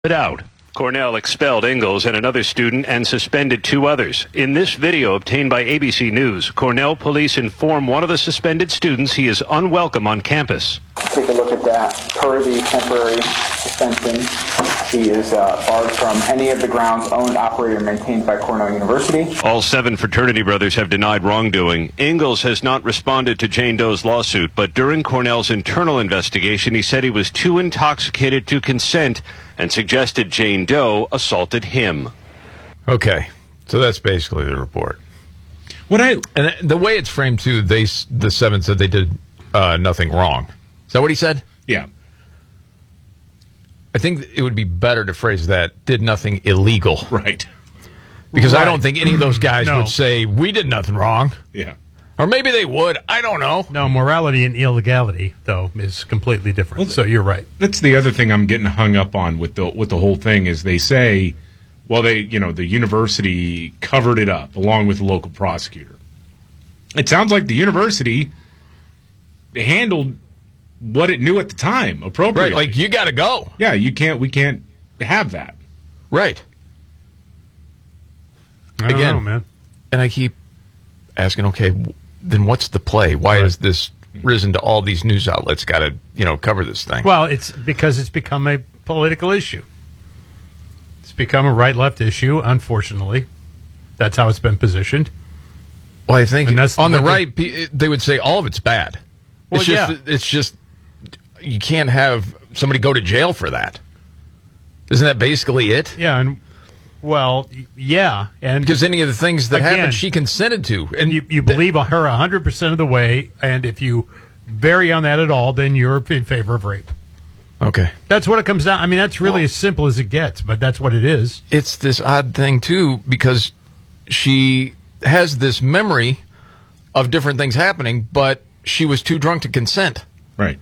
it out. Cornell expelled Ingalls and another student and suspended 2 others. In this video obtained by ABC News, Cornell police inform one of the suspended students he is unwelcome on campus. Take a look at that. Per the temporary suspension, he is barred from any of the grounds owned, operated, or maintained by Cornell University. All 7 fraternity brothers have denied wrongdoing. Ingalls has not responded to Jane Doe's lawsuit, but during Cornell's internal investigation, he said he was too intoxicated to consent and suggested Jane Doe assaulted him. Okay, so that's basically the report. And the way it's framed too, the 7 said they did nothing wrong. Is that what he said? Yeah. I think it would be better to phrase that, did nothing illegal. Right. Because I don't think any of those guys would say, we did nothing wrong. Yeah. Or maybe they would. I don't know. No, morality and illegality, though, is completely different. So you're right. That's the other thing I'm getting hung up on with the whole thing is they say, well, the university covered it up along with the local prosecutor. It sounds like the university handled what it knew at the time appropriately. Right, like you got to go. Yeah, we can't have that. Right. I don't know, man. And I keep asking, okay, then what's the play? Why has this risen to all these news outlets got to, cover this thing? Well, it's because it's become a political issue. It's become a right-left issue, unfortunately. That's how it's been positioned. Well, I think on the right, they would say all of it's bad. Well, It's just you can't have somebody go to jail for that. Isn't that basically it? Yeah, and and because any of the things that happened, she consented to, and you believe her 100% of the way. And if you vary on that at all, then you're in favor of rape. Okay, that's what it comes down. I mean, that's really as simple as it gets, but that's what it is. It's this odd thing too, because she has this memory of different things happening, but she was too drunk to consent. Right.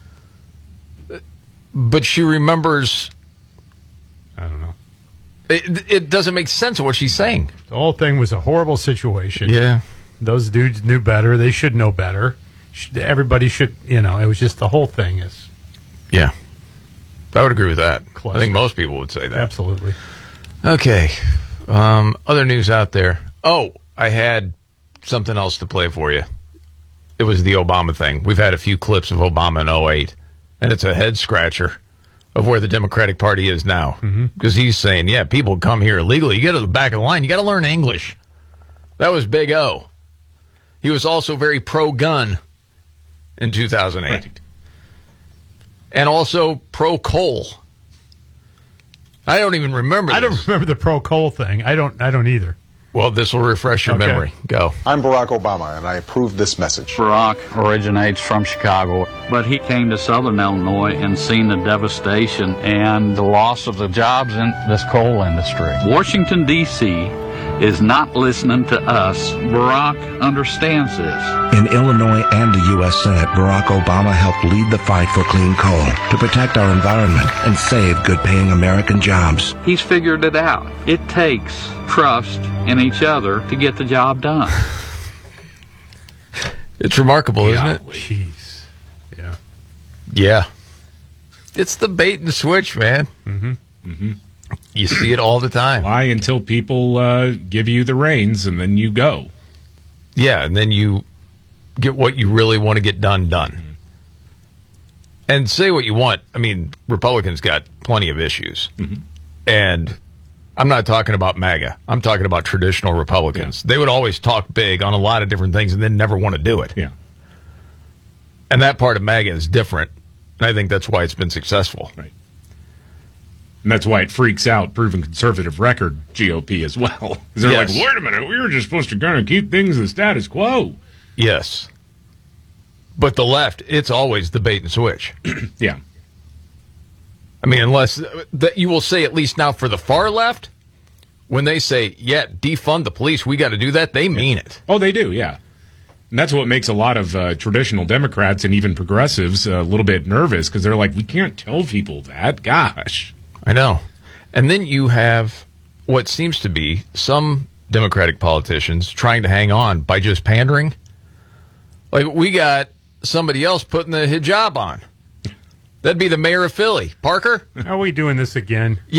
But she remembers. I don't know. It doesn't make sense of what she's saying. The whole thing was a horrible situation. Yeah. Those dudes knew better. They should know better. Everybody should, it was just the whole thing is. Yeah. I would agree with that. Cluster. I think most people would say that. Absolutely. Okay. Other news out there. Oh, I had something else to play for you. It was the Obama thing. We've had a few clips of Obama in 2008, and it's a head-scratcher of where the Democratic Party is now. Because he's saying, people come here illegally. You get to the back of the line, you got to learn English. That was Big O. He was also very pro-gun in 2008. Right. And also pro-coal. I don't even remember this. I don't remember the pro-coal thing. I don't either. Well, this will refresh your memory. Go. I'm Barack Obama, and I approve this message. Barack originates from Chicago, but he came to Southern Illinois and seen the devastation and the loss of the jobs in this coal industry. Washington, D.C. is not listening to us. Barack understands this. In Illinois and the U.S. Senate, Barack Obama helped lead the fight for clean coal to protect our environment and save good-paying American jobs. He's figured it out. It takes trust in each other to get the job done. It's remarkable, isn't it? Jeez. Yeah. Yeah. It's the bait and switch, man. You see it all the time. Lie until people give you the reins, and then you go. Yeah, and then you get what you really want to get done. And say what you want. I mean, Republicans got plenty of issues. And I'm not talking about MAGA. I'm talking about traditional Republicans. They would always talk big on a lot of different things and then never want to do it. Yeah. And that part of MAGA is different. And I think that's why it's been successful. Right. And that's why it freaks out proven conservative record GOP as well. Because they're like, wait a minute, we were just supposed to kind of keep things the status quo. Yes. But the left, it's always the bait and switch. Yeah. I mean, unless that you will say, at least now for the far left, when they say, defund the police, we got to do that, they mean it. Oh, they do, yeah. And that's what makes a lot of traditional Democrats and even progressives a little bit nervous, because they're like, we can't tell people that. Gosh. I know. And then you have what seems to be some Democratic politicians trying to hang on by just pandering. Like, we got somebody else putting the hijab on. That'd be the mayor of Philly. Parker? Are we doing this again?